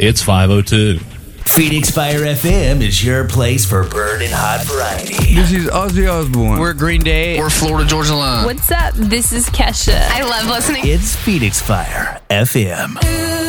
It's 502. Phoenix Fire FM is your place for burning hot variety. This is Ozzy Osbourne. We're Green Day. We're Florida Georgia Line. What's up? This is Kesha. I love listening. It's Phoenix Fire FM.